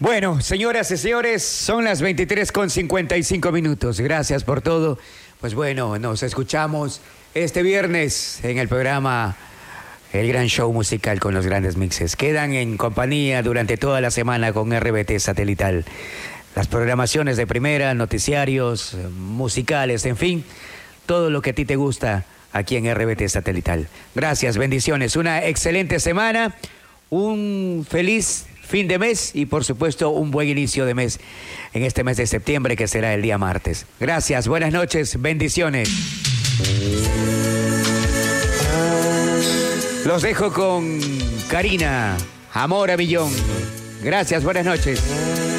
Bueno, señoras y señores, son las 23:55. Gracias por todo. Pues bueno, nos escuchamos este viernes en el programa El Gran Show Musical con los grandes mixes. Quedan en compañía durante toda la semana con RBT Satelital. Las programaciones de primera, noticiarios, musicales, en fin, todo lo que a ti te gusta aquí en RBT Satelital. Gracias, bendiciones, una excelente semana, un feliz fin de mes y por supuesto un buen inicio de mes en este mes de septiembre que será el día martes. Gracias, buenas noches, bendiciones. Los dejo con Karina, Amor a Millón. Gracias, buenas noches.